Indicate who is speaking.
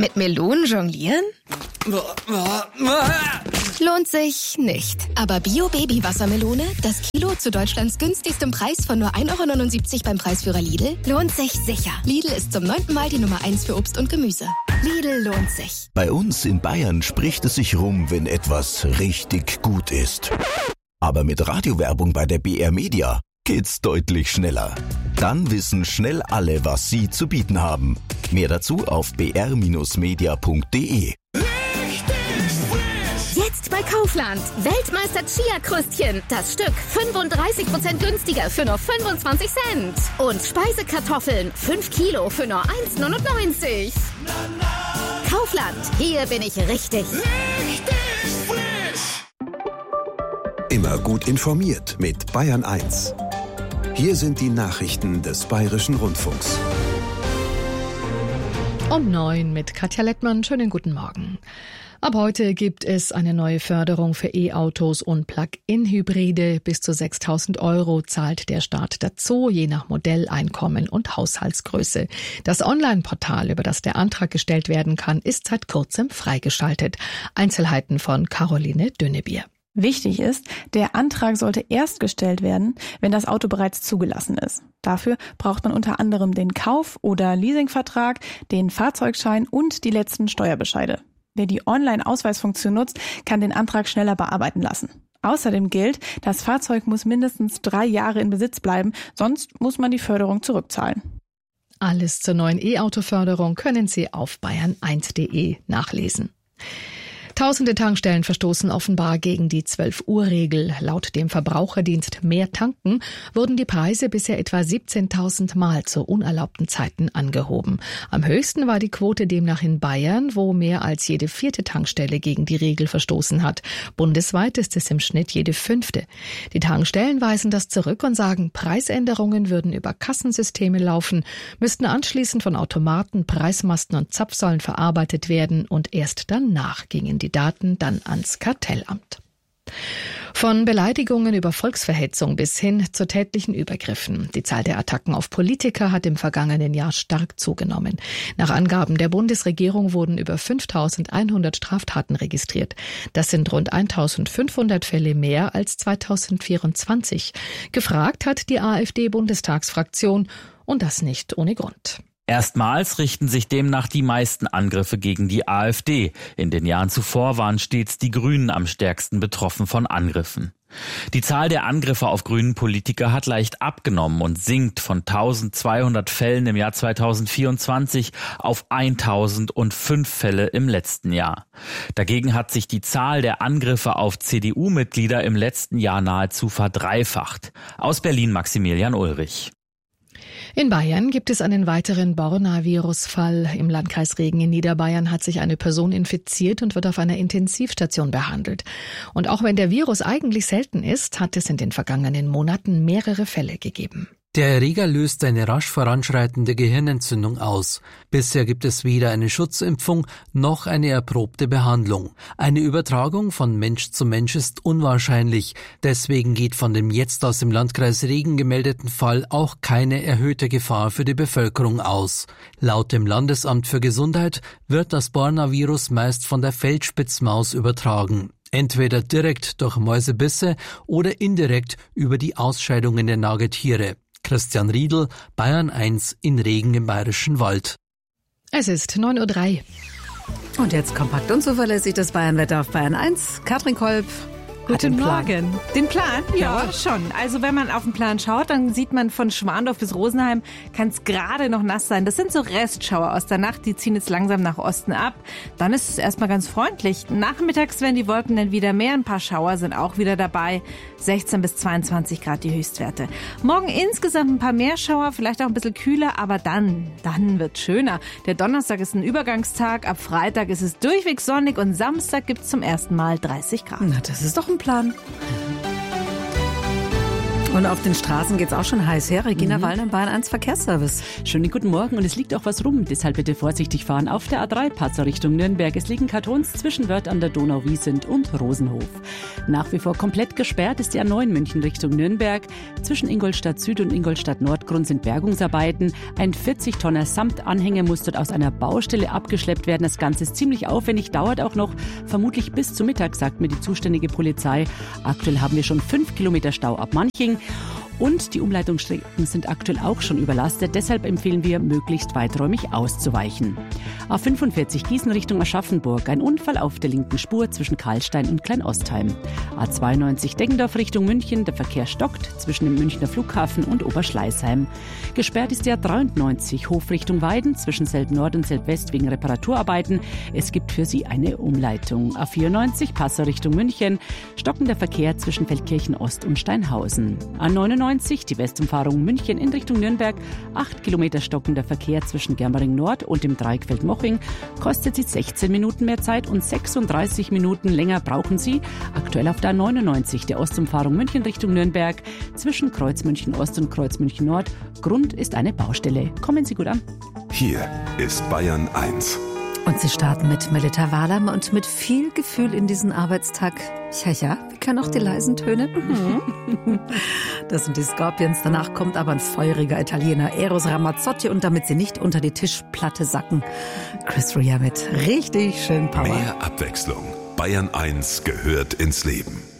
Speaker 1: Mit Melonen jonglieren? Lohnt sich nicht. Aber Bio-Baby-Wassermelone, das Kilo zu Deutschlands günstigstem Preis von nur 1,79 € beim Preisführer Lidl, lohnt sich sicher. Lidl ist zum 9. Mal die Nummer 1 für Obst und Gemüse. Lidl lohnt sich.
Speaker 2: Bei uns in Bayern spricht es sich rum, wenn etwas richtig gut ist. Aber mit Radiowerbung bei der BR Media geht's deutlich schneller. Dann wissen schnell alle, was sie zu bieten haben. Mehr dazu auf br-media.de.
Speaker 3: Jetzt bei Kaufland. Weltmeister Chia-Krustchen. Das Stück 35% günstiger für nur 25 Cent. Und Speisekartoffeln 5 Kilo für nur 1,99 €. Kaufland. Hier bin ich richtig.
Speaker 4: Immer gut informiert mit Bayern 1. Hier sind die Nachrichten des Bayerischen Rundfunks.
Speaker 5: Um 9 mit Katja Lettmann. Schönen guten Morgen. Ab heute gibt es eine neue Förderung für E-Autos und Plug-in-Hybride. Bis zu 6.000 € zahlt der Staat dazu, je nach Modell, Einkommen und Haushaltsgröße. Das Online-Portal, über das der Antrag gestellt werden kann, ist seit kurzem freigeschaltet. Einzelheiten von Caroline Dünnebier.
Speaker 6: Wichtig ist, der Antrag sollte erst gestellt werden, wenn das Auto bereits zugelassen ist. Dafür braucht man unter anderem den Kauf- oder Leasingvertrag, den Fahrzeugschein und die letzten Steuerbescheide. Wer die Online-Ausweisfunktion nutzt, kann den Antrag schneller bearbeiten lassen. Außerdem gilt, das Fahrzeug muss mindestens 3 Jahre in Besitz bleiben, sonst muss man die Förderung zurückzahlen.
Speaker 5: Alles zur neuen E-Auto-Förderung können Sie auf bayern1.de nachlesen. Tausende Tankstellen verstoßen offenbar gegen die 12-Uhr-Regel. Laut dem Verbraucherdienst Mehr Tanken wurden die Preise bisher etwa 17.000 Mal zu unerlaubten Zeiten angehoben. Am höchsten war die Quote demnach in Bayern, wo mehr als jede 4. Tankstelle gegen die Regel verstoßen hat. Bundesweit ist es im Schnitt jede 5. Die Tankstellen weisen das zurück und sagen, Preisänderungen würden über Kassensysteme laufen, müssten anschließend von Automaten, Preismasten und Zapfsäulen verarbeitet werden und erst danach gingen die Daten dann ans Kartellamt. Von Beleidigungen über Volksverhetzung bis hin zu tätlichen Übergriffen. Die Zahl der Attacken auf Politiker hat im vergangenen Jahr stark zugenommen. Nach Angaben der Bundesregierung wurden über 5.100 Straftaten registriert. Das sind rund 1.500 Fälle mehr als 2024. Gefragt hat die AfD-Bundestagsfraktion, und das nicht ohne Grund.
Speaker 7: Erstmals richten sich demnach die meisten Angriffe gegen die AfD. In den Jahren zuvor waren stets die Grünen am stärksten betroffen von Angriffen. Die Zahl der Angriffe auf grünen Politiker hat leicht abgenommen und sinkt von 1.200 Fällen im Jahr 2024 auf 1.005 Fälle im letzten Jahr. Dagegen hat sich die Zahl der Angriffe auf CDU-Mitglieder im letzten Jahr nahezu verdreifacht. Aus Berlin Maximilian Ulrich.
Speaker 5: In Bayern gibt es einen weiteren Borna-Virus-Fall. Im Landkreis Regen in Niederbayern hat sich eine Person infiziert und wird auf einer Intensivstation behandelt. Und auch wenn der Virus eigentlich selten ist, hat es in den vergangenen Monaten mehrere Fälle gegeben.
Speaker 8: Der Erreger löst eine rasch voranschreitende Gehirnentzündung aus. Bisher gibt es weder eine Schutzimpfung noch eine erprobte Behandlung. Eine Übertragung von Mensch zu Mensch ist unwahrscheinlich. Deswegen geht von dem jetzt aus dem Landkreis Regen gemeldeten Fall auch keine erhöhte Gefahr für die Bevölkerung aus. Laut dem Landesamt für Gesundheit wird das Borna-Virus meist von der Feldspitzmaus übertragen. Entweder direkt durch Mäusebisse oder indirekt über die Ausscheidungen der Nagetiere. Christian Riedl, Bayern 1 in Regen im Bayerischen Wald.
Speaker 5: Es ist 9.03 Uhr.
Speaker 9: Und jetzt kompakt und zuverlässig das Bayernwetter auf Bayern 1. Katrin Kolb.
Speaker 10: Guten Morgen. Den Plan? Ja, schon. Also wenn man auf den Plan schaut, dann sieht man von Schwandorf bis Rosenheim, kann es gerade noch nass sein. Das sind so Restschauer aus der Nacht, die ziehen jetzt langsam nach Osten ab. Dann ist es erstmal ganz freundlich. Nachmittags werden die Wolken dann wieder mehr. Ein paar Schauer sind auch wieder dabei. 16 bis 22 Grad die Höchstwerte. Morgen insgesamt ein paar mehr Schauer, vielleicht auch ein bisschen kühler, aber dann wird's schöner. Der Donnerstag ist ein Übergangstag. Ab Freitag ist es durchweg sonnig und Samstag gibt's zum ersten Mal 30 Grad.
Speaker 9: Na, das ist doch ein Plan. Und auf den Straßen geht's auch schon heiß her. Regina Wallner, Bayern 1 Verkehrsservice.
Speaker 11: Schönen guten Morgen und es liegt auch was rum. Deshalb bitte vorsichtig fahren auf der A3 Passau Richtung Nürnberg. Es liegen Kartons zwischen Wörth an der Donau-Wiesent und Rosenhof. Nach wie vor komplett gesperrt ist die A9 München Richtung Nürnberg. Zwischen Ingolstadt Süd und Ingolstadt Nordgrund sind Bergungsarbeiten. Ein 40-Tonner Samtanhänger muss dort aus einer Baustelle abgeschleppt werden. Das Ganze ist ziemlich aufwendig, dauert auch noch vermutlich bis zum Mittag, sagt mir die zuständige Polizei. Aktuell haben wir schon 5 Kilometer Stau ab Manching. Und die Umleitungsstrecken sind aktuell auch schon überlastet. Deshalb empfehlen wir, möglichst weiträumig auszuweichen. A45 Gießen Richtung Aschaffenburg. Ein Unfall auf der linken Spur zwischen Karlstein und Kleinostheim. A92 Deggendorf Richtung München. Der Verkehr stockt zwischen dem Münchner Flughafen und Oberschleißheim. Gesperrt ist der A93 Hof Richtung Weiden zwischen Selb Nord und Selb West wegen Reparaturarbeiten. Es gibt für Sie eine Umleitung. A94 Passau Richtung München. Stockender Verkehr zwischen Feldkirchen Ost und Steinhausen. A99 die Westumfahrung München in Richtung Nürnberg. 8 Kilometer stockender Verkehr zwischen Germering Nord und dem Dreieck Moching. Kostet Sie 16 Minuten mehr Zeit und 36 Minuten länger brauchen Sie. Aktuell auf der A99 der Ostumfahrung München Richtung Nürnberg. Zwischen Kreuz München Ost und Kreuz München Nord. Grund ist eine Baustelle. Kommen Sie gut an.
Speaker 4: Hier ist Bayern 1.
Speaker 9: Und Sie starten mit Melita Walam und mit viel Gefühl in diesen Arbeitstag. Ja, wir können auch die leisen Töne. Das sind die Scorpions. Danach kommt aber ein feuriger Italiener, Eros Ramazzotti. Und damit sie nicht unter die Tischplatte sacken, Chris Rea mit richtig schön Power.
Speaker 4: Mehr Abwechslung. Bayern 1 gehört ins Leben.